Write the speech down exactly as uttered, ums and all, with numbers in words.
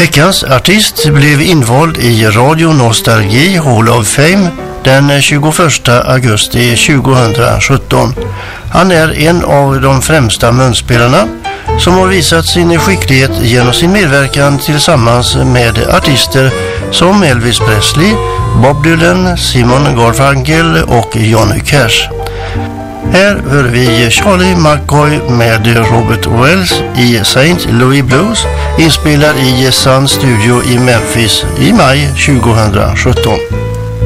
Veckans artist blev invald i Radio Nostalgi Hall of Fame den tjugoförsta augusti tjugohundrasjutton. Han är en av de främsta munspelarna som har visat sin skicklighet genom sin medverkan tillsammans med artister som Elvis Presley, Bob Dylan, Simon Garfunkel och Johnny Cash. Här hör vi Charlie McCoy med Robert Wells i Saint Louis Blues, inspelad i Sun Studio i Memphis i maj tjugohundrasjutton.